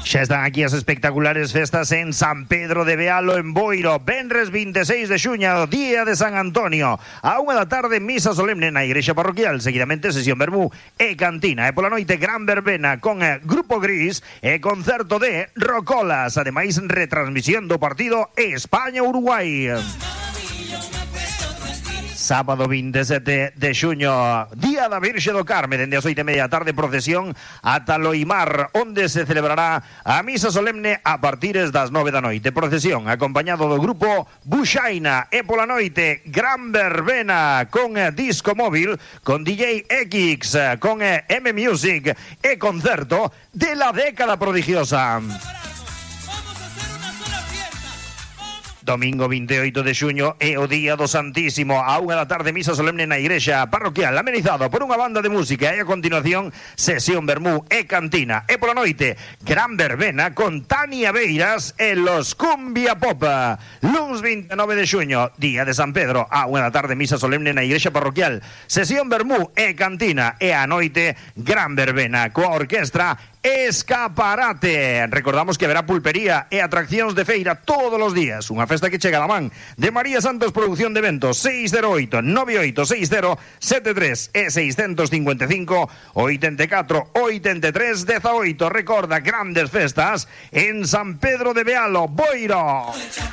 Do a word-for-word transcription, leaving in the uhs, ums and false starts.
Xa están aquí as espectaculares festas en San Pedro de Bealo, en Boiro. Venres vinte e seis de xuño, día de San Antonio. A unha da tarde, misa solemne na igrexa parroquial. Seguidamente, sesión vermú e cantina. E pola noite, gran verbena con eh, Grupo Gris e concerto de Rocolas. Ademais, retransmisión do partido España-Uruguai. Sábado vinte e sete de xuño, Día da Virxe do Carme, dende as oito e media da tarde, procesión ata Loimar, onde se celebrará a misa solemne a partires das nove da noite. Procesión acompañado do grupo Buxaina, e pola noite gran verbena con disco móvil, con D J X, con M Music e concerto de la década prodigiosa. Domingo vinte e oito de xuño é o día do Santísimo. A unha da tarde, misa solemne na igrexa parroquial, amenizado por unha banda de música, e a continuación, sesión vermú e cantina. E pola noite, gran verbena con Tania Beiras e los Cumbia Pop. Luns vinte e nove de xuño, día de San Pedro, a unha da tarde, misa solemne na igrexa parroquial, sesión vermú e cantina. E a noite, gran verbena coa orquestra Escaparate. Recordamos que haberá pulpería e atraccións de feira todos os días. Unha festa que chega a la man de María Santos Producción de Eventos. Seis cero oito, nove oito seis cero, sete tres e seis cinco cinco, oito catro, oito tres, dezaoito. Recorda, grandes festas en San Pedro de Bealo, Boiro.